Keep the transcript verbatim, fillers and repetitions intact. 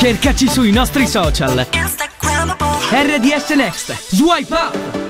Cercaci sui nostri social. R D S Next. Swipe up!